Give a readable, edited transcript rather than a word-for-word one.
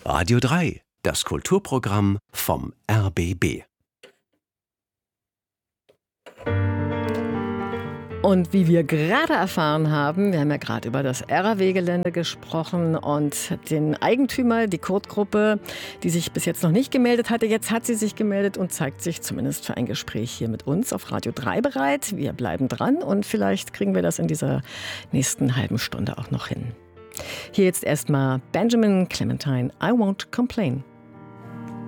Radio 3, das Kulturprogramm vom RBB. Und wie wir gerade erfahren haben, wir haben ja gerade über das RAW-Gelände gesprochen und den Eigentümer, die Kurt-Gruppe, die sich bis jetzt noch nicht gemeldet hatte. Jetzt hat sie sich gemeldet und zeigt sich zumindest für ein Gespräch hier mit uns auf Radio 3 bereit. Wir bleiben dran und vielleicht kriegen wir das in dieser nächsten halben Stunde auch noch hin. Hier jetzt erstmal Benjamin Clementine, I Won't Complain.